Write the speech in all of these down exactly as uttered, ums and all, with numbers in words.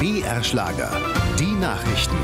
B R-Schlager, die Nachrichten.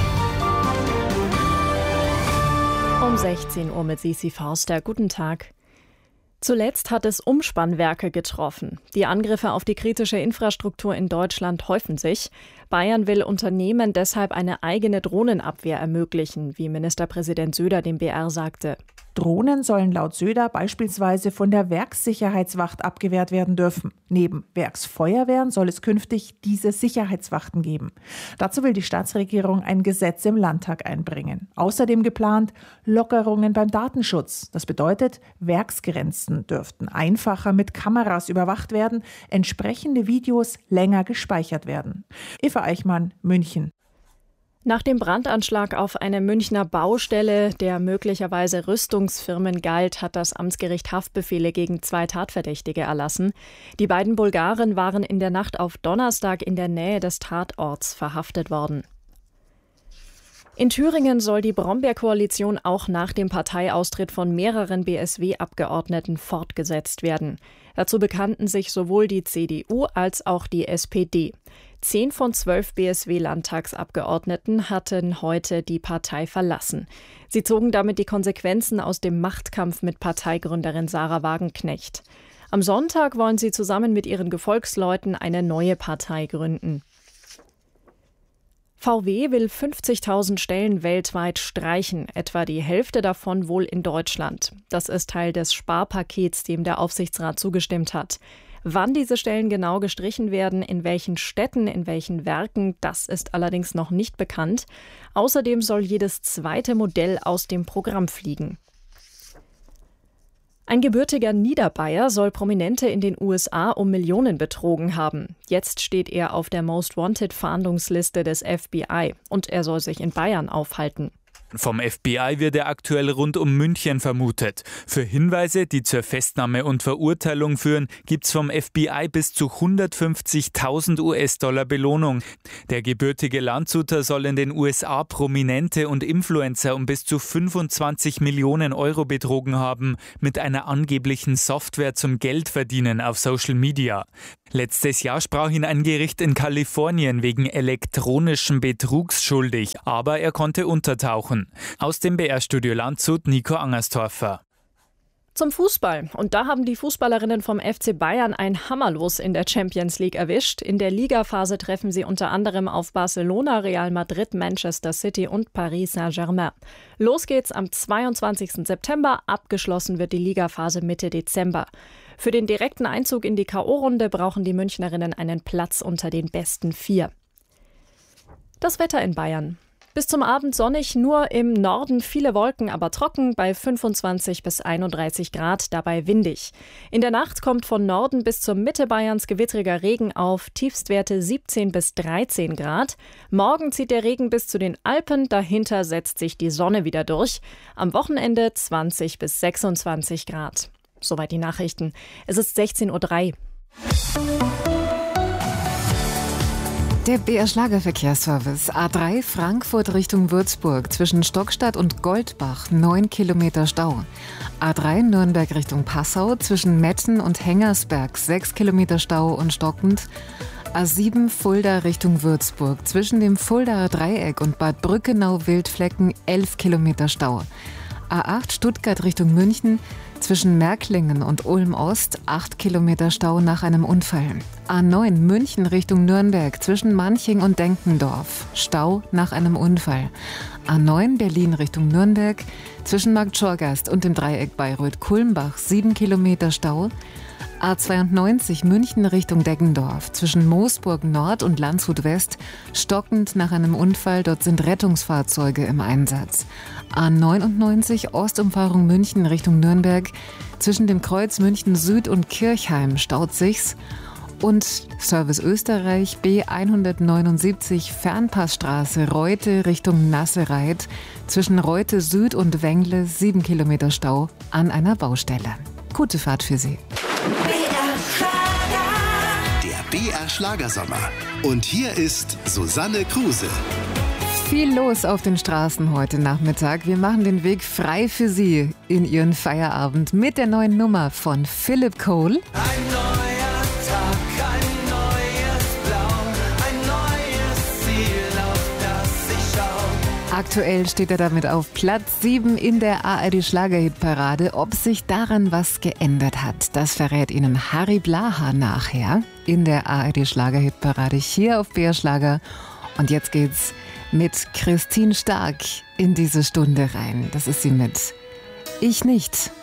Um sechzehn Uhr mit Sisi Forster. Guten Tag. Zuletzt hat es Umspannwerke getroffen. Die Angriffe auf die kritische Infrastruktur in Deutschland häufen sich. Bayern will Unternehmen deshalb eine eigene Drohnenabwehr ermöglichen, wie Ministerpräsident Söder dem B R sagte. Drohnen sollen laut Söder beispielsweise von der Werkssicherheitswacht abgewehrt werden dürfen. Neben Werksfeuerwehren soll es künftig diese Sicherheitswachten geben. Dazu will die Staatsregierung ein Gesetz im Landtag einbringen. Außerdem geplant Lockerungen beim Datenschutz. Das bedeutet, Werksgrenzen dürften einfacher mit Kameras überwacht werden, entsprechende Videos länger gespeichert werden. Eva Eichmann, München. Nach dem Brandanschlag auf eine Münchner Baustelle, der möglicherweise Rüstungsfirmen galt, hat das Amtsgericht Haftbefehle gegen zwei Tatverdächtige erlassen. Die beiden Bulgaren waren in der Nacht auf Donnerstag in der Nähe des Tatorts verhaftet worden. In Thüringen soll die Brombeer-Koalition auch nach dem Parteiaustritt von mehreren B S W-Abgeordneten fortgesetzt werden. Dazu bekannten sich sowohl die C D U als auch die S P D. Zehn von zwölf B S W-Landtagsabgeordneten hatten heute die Partei verlassen. Sie zogen damit die Konsequenzen aus dem Machtkampf mit Parteigründerin Sarah Wagenknecht. Am Sonntag wollen sie zusammen mit ihren Gefolgsleuten eine neue Partei gründen. V W will fünfzigtausend Stellen weltweit streichen, etwa die Hälfte davon wohl in Deutschland. Das ist Teil des Sparpakets, dem der Aufsichtsrat zugestimmt hat. Wann diese Stellen genau gestrichen werden, in welchen Städten, in welchen Werken, das ist allerdings noch nicht bekannt. Außerdem soll jedes zweite Modell aus dem Programm fliegen. Ein gebürtiger Niederbayer soll Prominente in den U S A um Millionen betrogen haben. Jetzt steht er auf der Most Wanted-Fahndungsliste des F B I und er soll sich in Bayern aufhalten. Vom F B I wird er aktuell rund um München vermutet. Für Hinweise, die zur Festnahme und Verurteilung führen, gibt's vom F B I bis zu hundertfünfzigtausend U S-Dollar Belohnung. Der gebürtige Landshuter soll in den U S A Prominente und Influencer um bis zu fünfundzwanzig Millionen Euro betrogen haben, mit einer angeblichen Software zum Geldverdienen auf Social Media. Letztes Jahr sprach ihn ein Gericht in Kalifornien wegen elektronischen Betrugs schuldig, aber er konnte untertauchen. Aus dem B R-Studio Landshut, Nico Angerstorfer. Zum Fußball. Und da haben die Fußballerinnen vom F C Bayern ein Hammerlos in der Champions League erwischt. In der Ligaphase treffen sie unter anderem auf Barcelona, Real Madrid, Manchester City und Paris Saint-Germain. Los geht's am zweiundzwanzigsten September. Abgeschlossen wird die Ligaphase Mitte Dezember. Für den direkten Einzug in die K O-Runde brauchen die Münchnerinnen einen Platz unter den besten vier. Das Wetter in Bayern. Bis zum Abend sonnig, nur im Norden viele Wolken, aber trocken bei fünfundzwanzig bis einunddreißig Grad, dabei windig. In der Nacht kommt von Norden bis zur Mitte Bayerns gewittriger Regen auf, Tiefstwerte siebzehn bis dreizehn Grad. Morgen zieht der Regen bis zu den Alpen, dahinter setzt sich die Sonne wieder durch. Am Wochenende zwanzig bis sechsundzwanzig Grad. Soweit die Nachrichten. Es ist sechzehn Uhr drei. Der B R-Schlagerverkehrsservice. A drei Frankfurt Richtung Würzburg zwischen Stockstadt und Goldbach neun Kilometer Stau. A drei Nürnberg Richtung Passau zwischen Metten und Hengersberg sechs Kilometer Stau und stockend. A sieben Fulda Richtung Würzburg zwischen dem Fuldaer Dreieck und Bad Brückenau-Wildflecken elf Kilometer Stau. A acht Stuttgart Richtung München zwischen Märklingen und Ulm-Ost acht Kilometer Stau nach einem Unfall. A neun München Richtung Nürnberg zwischen Manching und Denkendorf. Stau nach einem Unfall. A neun Berlin Richtung Nürnberg zwischen Marktschorgast und dem Dreieck Bayreuth-Kulmbach sieben Kilometer Stau. A zweiundneunzig München Richtung Deggendorf zwischen Moosburg Nord und Landshut West stockend nach einem Unfall, dort sind Rettungsfahrzeuge im Einsatz. A neunundneunzig Ostumfahrung München Richtung Nürnberg zwischen dem Kreuz München Süd und Kirchheim staut sich's. Und Service Österreich B hundertneunundsiebzig Fernpassstraße Reute Richtung Nassereit zwischen Reute Süd und Wengle sieben Kilometer Stau an einer Baustelle. Gute Fahrt für Sie. Der B R-Schlagersommer. Und hier ist Susanne Kruse. Viel los auf den Straßen heute Nachmittag. Wir machen den Weg frei für Sie in Ihren Feierabend mit der neuen Nummer von Philip Cole. Ein neuer Tag, ein neues Blau, ein neues Aktuell steht er damit auf Platz sieben in der A R D-Schlagerhitparade. Ob sich daran was geändert hat, das verrät Ihnen Harry Blaha nachher in der A R D-Schlagerhitparade hier auf B R Schlager. Und jetzt geht's mit Christine Stark in diese Stunde rein. Das ist sie mit Ich nicht.